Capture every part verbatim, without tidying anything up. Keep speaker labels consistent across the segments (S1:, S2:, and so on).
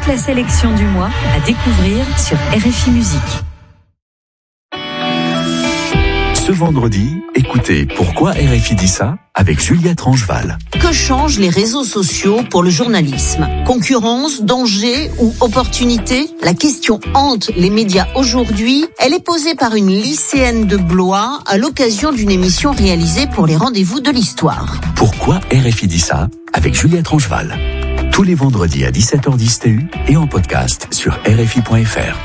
S1: toute la sélection du mois à découvrir sur R F I Musique.
S2: Ce vendredi, écoutez Pourquoi R F I dit ça avec Juliette Rangeval.
S3: Que changent les réseaux sociaux pour le journalisme ? Concurrence, danger ou opportunité ? La question hante les médias aujourd'hui. Elle est posée par une lycéenne de Blois à l'occasion d'une émission réalisée pour les rendez-vous de l'histoire.
S2: Pourquoi R F I dit ça avec Juliette Rangeval. Tous les vendredis à dix-sept heures dix T U et en podcast sur R F I point F R.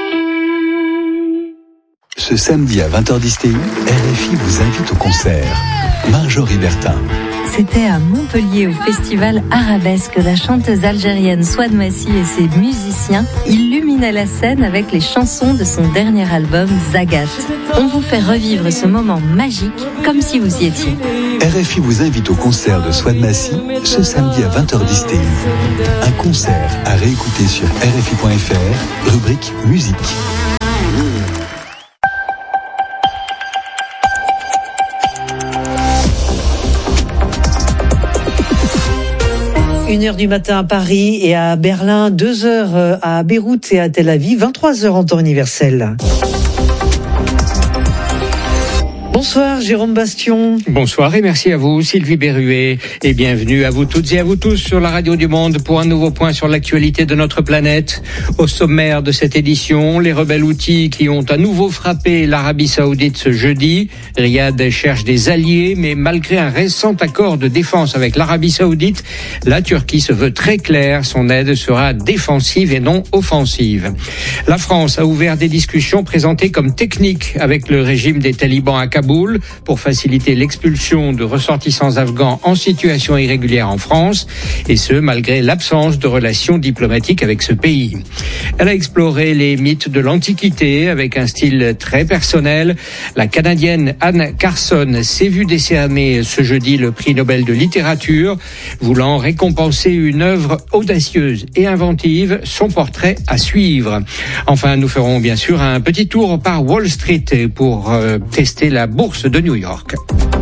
S2: Ce samedi à vingt heures dix T U, R F I vous invite au concert. Marjorie Bertin.
S4: C'était à Montpellier au festival Arabesque. La chanteuse algérienne Souad Massi et ses musiciens illuminaient la scène avec les chansons de son dernier album Zagat. On vous fait revivre ce moment magique comme si vous y étiez.
S2: R F I vous invite au concert de Souad Massi ce samedi à vingt heures dix T U. Un concert à réécouter sur R F I point F R, rubrique musique.
S5: une heure du matin à Paris et à Berlin, deux heures à Beyrouth et à Tel Aviv, vingt-trois heures en temps universel. Bonsoir Jérôme Bastion.
S6: Bonsoir et merci à vous Sylvie Berruet et bienvenue à vous toutes et à vous tous sur la radio du Monde pour un nouveau point sur l'actualité de notre planète. Au sommaire de cette édition, les rebelles Houthis qui ont à nouveau frappé l'Arabie Saoudite ce jeudi. Riyad cherche des alliés, mais malgré un récent accord de défense avec l'Arabie Saoudite, la Turquie se veut très claire, son aide sera défensive et non offensive. La France a ouvert des discussions présentées comme techniques avec le régime des talibans à Kaboul pour faciliter l'expulsion de ressortissants afghans en situation irrégulière en France, et ce, malgré l'absence de relations diplomatiques avec ce pays. Elle a exploré les mythes de l'Antiquité avec un style très personnel. La Canadienne Anne Carson s'est vue décerner ce jeudi le prix Nobel de littérature, voulant récompenser une œuvre audacieuse et inventive, son portrait à suivre. Enfin, nous ferons bien sûr un petit tour par Wall Street pour euh, tester la bourse de New York.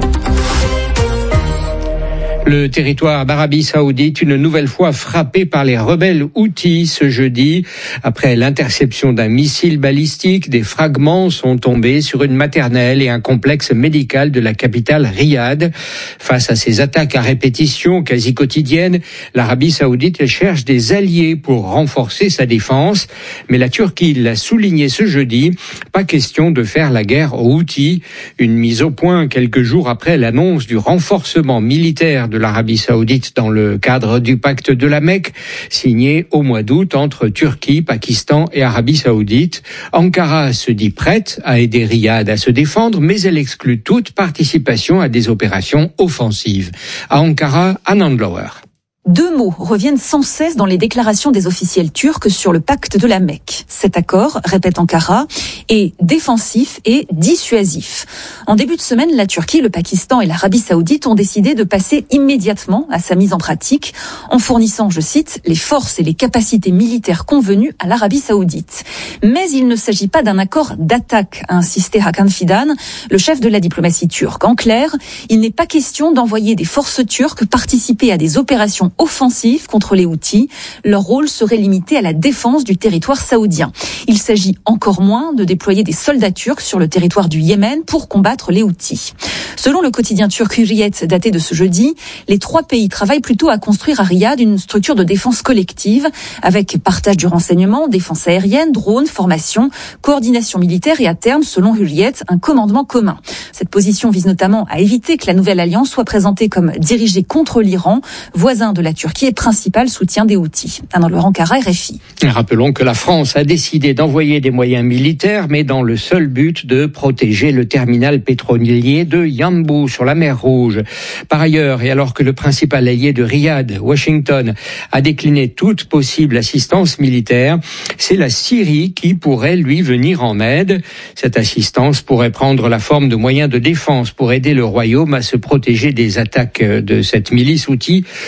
S6: Le territoire d'Arabie Saoudite, une nouvelle fois frappé par les rebelles Houthis ce jeudi. Après l'interception d'un missile balistique, des fragments sont tombés sur une maternelle et un complexe médical de la capitale Riyad. Face à ces attaques à répétition quasi quotidiennes, l'Arabie Saoudite cherche des alliés pour renforcer sa défense. Mais la Turquie l'a souligné ce jeudi, pas question de faire la guerre aux Houthis. Une mise au point quelques jours après l'annonce du renforcement militaire de de l'Arabie Saoudite dans le cadre du pacte de la Mecque, signé au mois d'août entre Turquie, Pakistan et Arabie Saoudite. Ankara se dit prête à aider Riyad à se défendre, mais elle exclut toute participation à des opérations offensives. À Ankara, Anand Lower.
S7: Deux mots reviennent sans cesse dans les déclarations des officiels turcs sur le pacte de la Mecque. Cet accord, répète Ankara, est défensif et dissuasif. En début de semaine, la Turquie, le Pakistan et l'Arabie Saoudite ont décidé de passer immédiatement à sa mise en pratique en fournissant, je cite, les forces et les capacités militaires convenues à l'Arabie Saoudite. Mais il ne s'agit pas d'un accord d'attaque, a insisté Hakan Fidan, le chef de la diplomatie turque. En clair, il n'est pas question d'envoyer des forces turques participer à des opérations offensifs contre les Houthis. Leur rôle serait limité à la défense du territoire saoudien. Il s'agit encore moins de déployer des soldats turcs sur le territoire du Yémen pour combattre les Houthis. Selon le quotidien turc Hürriyet daté de ce jeudi, les trois pays travaillent plutôt à construire à Riyad une structure de défense collective avec partage du renseignement, défense aérienne, drones, formation, coordination militaire et à terme, selon Hürriyet, un commandement commun. Cette position vise notamment à éviter que la nouvelle alliance soit présentée comme dirigée contre l'Iran, voisin de la Turquie et principal soutien des Houthis. Dans le Ankara, R F I.
S6: Rappelons que la France a décidé d'envoyer des moyens militaires, mais dans le seul but de protéger le terminal pétrolier de Yanbu sur la mer Rouge. Par ailleurs, et alors que le principal allié de Riyad, Washington, a décliné toute possible assistance militaire, c'est la Syrie qui pourrait lui venir en aide. Cette assistance pourrait prendre la forme de moyens de défense pour aider le royaume à se protéger des attaques de cette milice Houthi ou d'un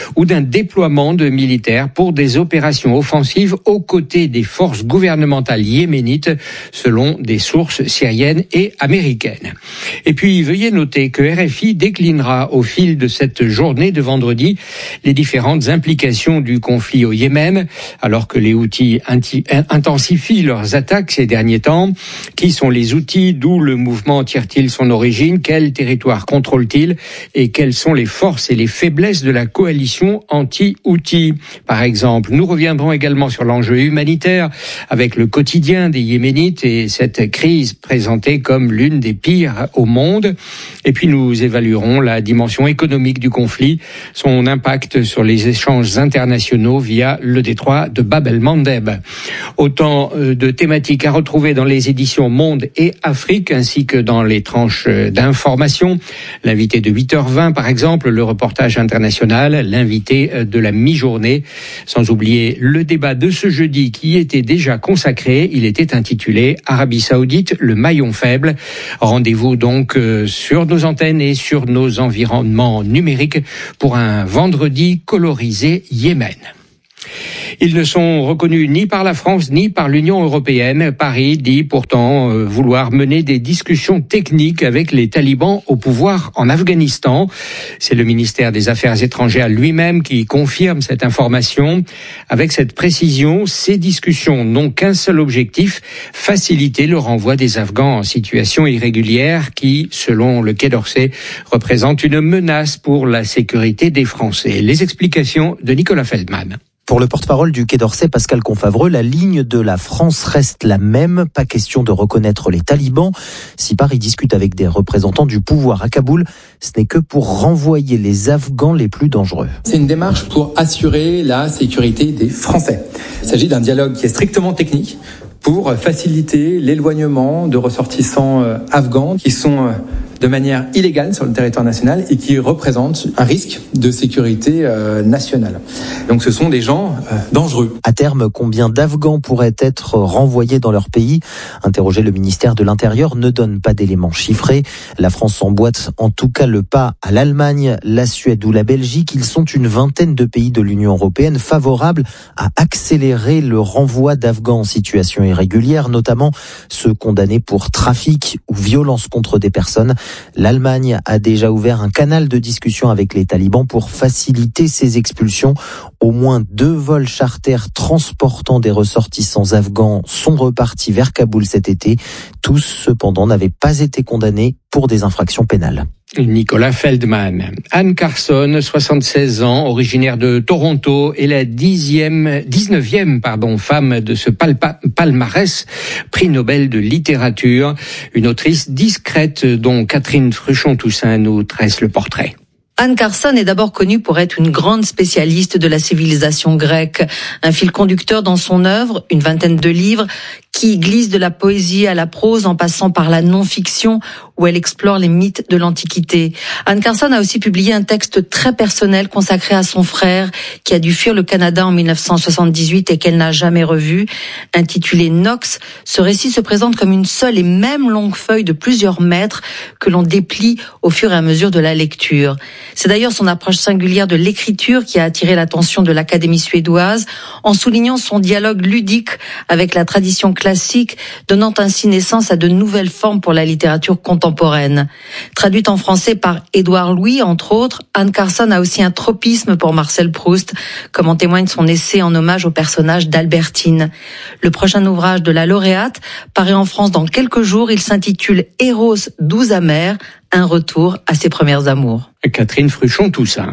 S6: déploiement de militaires pour des opérations offensives aux côtés des forces gouvernementales yéménites, selon des sources syriennes et américaines. Et puis, veuillez noter que R F I déclinera au fil de cette journée de vendredi les différentes implications du conflit au Yémen, alors que les Houthis intensifient leurs attaques ces derniers temps. Qui sont les Houthis? D'où le mouvement tire-t-il son origine? Quel territoire contrôle-t-il? Et quelles sont les forces et les faiblesses de la coalition anti-Houthi? Par exemple, nous reviendrons également sur l'enjeu humanitaire avec le quotidien des Yéménites et cette crise présentée comme l'une des pires au monde. Et puis nous évaluerons la dimension économique du conflit, son impact sur les échanges internationaux via le détroit de Bab el-Mandeb. Autant de thématiques à retrouver dans les éditions Monde et Afrique, ainsi que dans les tranches d'information. L'invité de huit heures vingt, par exemple, le reportage international, l'invité de la mi-journée. Sans oublier le débat de ce jeudi qui était déjà consacré. Il était intitulé Arabie Saoudite, le maillon faible. Rendez-vous donc sur nos antennes et sur nos environnements numériques pour un vendredi colorisé Yémen. Ils ne sont reconnus ni par la France ni par l'Union européenne. Paris dit pourtant euh, vouloir mener des discussions techniques avec les talibans au pouvoir en Afghanistan. C'est le ministère des Affaires étrangères lui-même qui confirme cette information. Avec cette précision, ces discussions n'ont qu'un seul objectif, faciliter le renvoi des Afghans en situation irrégulière qui, selon le Quai d'Orsay, représente une menace pour la sécurité des Français. Les explications de Nicolas Feldman.
S8: Pour le porte-parole du Quai d'Orsay, Pascal Confavreux, la ligne de la France reste la même. Pas question de reconnaître les talibans. Si Paris discute avec des représentants du pouvoir à Kaboul, ce n'est que pour renvoyer les Afghans les plus dangereux.
S9: C'est une démarche pour assurer la sécurité des Français. Il s'agit d'un dialogue qui est strictement technique pour faciliter l'éloignement de ressortissants afghans qui sont de manière illégale sur le territoire national et qui représentent un risque de sécurité euh, nationale. Donc ce sont des gens euh, dangereux.
S8: À terme, combien d'Afghans pourraient être renvoyés dans leur pays? Interrogé, le ministère de l'Intérieur ne donne pas d'éléments chiffrés. La France emboîte en tout cas le pas à l'Allemagne, la Suède ou la Belgique. Ils sont une vingtaine de pays de l'Union européenne favorables à accélérer le renvoi d'Afghans en situation irrégulière, notamment ceux condamnés pour trafic ou violence contre des personnes. L'Allemagne a déjà ouvert un canal de discussion avec les talibans pour faciliter ces expulsions. Au moins deux vols charters transportant des ressortissants afghans sont repartis vers Kaboul cet été. Tous, cependant, n'avaient pas été condamnés pour des infractions pénales.
S6: Nicolas Feldman. Anne Carson, soixante-seize ans, originaire de Toronto, est la dixième, dix-neuvième, pardon, femme de ce palpa, palmarès, prix Nobel de littérature. Une autrice discrète dont Catherine Fruchon-Toussaint nous tresse le portrait.
S10: Anne Carson est d'abord connue pour être une grande spécialiste de la civilisation grecque. Un fil conducteur dans son œuvre, une vingtaine de livres, qui glissent de la poésie à la prose en passant par la non-fiction où elle explore les mythes de l'Antiquité. Anne Carson a aussi publié un texte très personnel consacré à son frère qui a dû fuir le Canada en mille neuf cent soixante-dix-huit et qu'elle n'a jamais revu. Intitulé Nox, ce récit se présente comme une seule et même longue feuille de plusieurs mètres que l'on déplie au fur et à mesure de la lecture. C'est d'ailleurs son approche singulière de l'écriture qui a attiré l'attention de l'Académie suédoise en soulignant son dialogue ludique avec la tradition classique, donnant ainsi naissance à de nouvelles formes pour la littérature contemporaine. Traduite en français par Édouard Louis, entre autres, Anne Carson a aussi un tropisme pour Marcel Proust, comme en témoigne son essai en hommage au personnage d'Albertine. Le prochain ouvrage de la lauréate paraît en France dans quelques jours. Il s'intitule Eros douze amers, un retour à ses premières amours.
S6: Catherine Fruchon-Toussaint.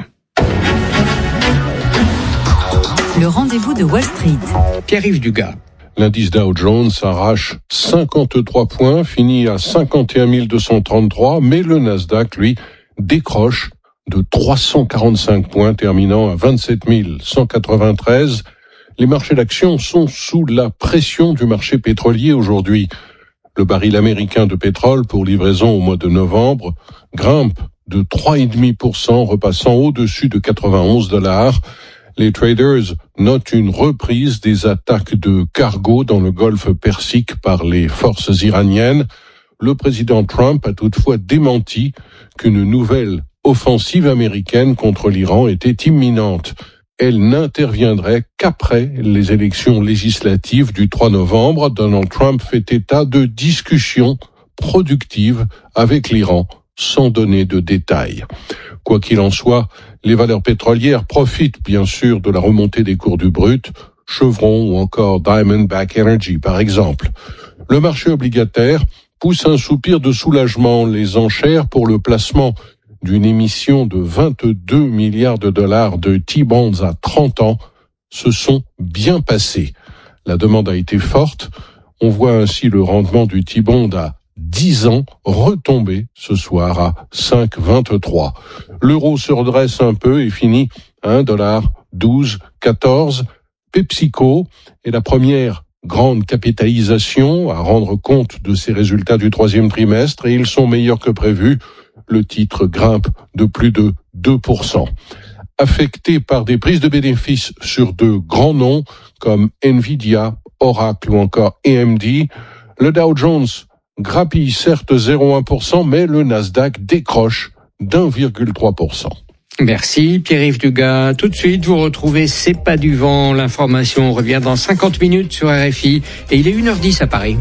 S1: Le rendez-vous de Wall Street.
S6: Pierre-Yves Dugas.
S11: L'indice Dow Jones arrache cinquante-trois points, finit à cinquante et un mille deux cent trente-trois, mais le Nasdaq, lui, décroche de trois cent quarante-cinq points, terminant à vingt-sept mille cent quatre-vingt-treize. Les marchés d'actions sont sous la pression du marché pétrolier aujourd'hui. Le baril américain de pétrole pour livraison au mois de novembre grimpe de trois virgule cinq pour cent, repassant au-dessus de quatre-vingt-onze dollars. Les traders notent une reprise des attaques de cargo dans le golfe Persique par les forces iraniennes. Le président Trump a toutefois démenti qu'une nouvelle offensive américaine contre l'Iran était imminente. elle n'interviendrait qu'après les élections législatives du trois novembre. Donald Trump fait état de discussions productives avec l'Iran, sans donner de détails. Quoi qu'il en soit, les valeurs pétrolières profitent bien sûr de la remontée des cours du brut, Chevron ou encore Diamondback Energy par exemple. Le marché obligataire pousse un soupir de soulagement. Les enchères pour le placement d'une émission de vingt-deux milliards de dollars de T-bonds à trente ans se sont bien passées. La demande a été forte. On voit ainsi le rendement du T-bond à dix ans retomber ce soir à cinq virgule vingt-trois. L'euro se redresse un peu et finit à un dollar douze quatorze. PepsiCo est la première grande capitalisation à rendre compte de ses résultats du troisième trimestre et ils sont meilleurs que prévu. Le titre grimpe de plus de deux pour cent. Affecté par des prises de bénéfices sur de grands noms comme Nvidia, Oracle ou encore A M D, le Dow Jones grappille certes zéro virgule un pour cent, mais le Nasdaq décroche d'un virgule trois pour cent.
S6: Merci Pierre-Yves Dugas. Tout de suite, vous retrouvez C'est pas du vent. L'information revient dans cinquante minutes sur R F I et il est une heure dix à Paris.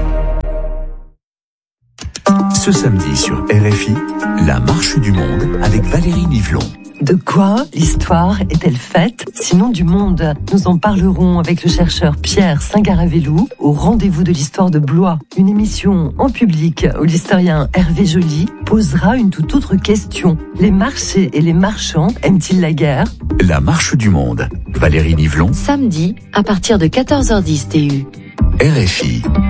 S2: Ce samedi sur R F I, la marche du monde avec Valérie Nivelon.
S12: De quoi l'histoire est-elle faite, sinon du monde? Nous en parlerons avec le chercheur Pierre Saint-Garavelou au rendez-vous de l'histoire de Blois. Une émission en public où l'historien Hervé Joly posera une toute autre question. Les marchés et les marchands aiment-ils la guerre?
S2: La marche du monde. Valérie Nivelon.
S4: Samedi, à partir de quatorze heures dix T U.
S2: R F I.